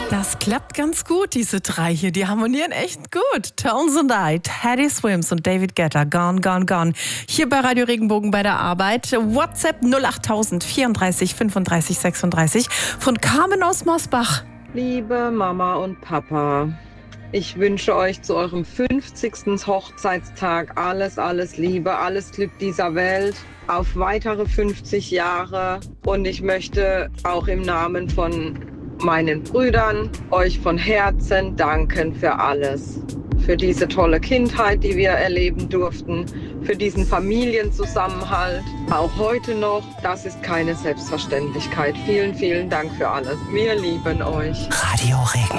Das klappt ganz gut, diese drei hier. Die harmonieren echt gut. Tones and I, Teddy Swims und David Guetta, Gone, Gone, Gone. Hier bei Radio Regenbogen bei der Arbeit. WhatsApp 08000 34 35 36 von Carmen aus Mosbach. Liebe Mama und Papa, ich wünsche euch zu eurem 50. Hochzeitstag alles Liebe, alles Glück dieser Welt, auf weitere 50 Jahre. Und ich möchte auch im Namen von meinen Brüdern euch von Herzen danken für alles. Für diese tolle Kindheit, die wir erleben durften, für diesen Familienzusammenhalt, auch heute noch. Das ist keine Selbstverständlichkeit. Vielen, vielen Dank für alles. Wir lieben euch. Radio Regenbogen.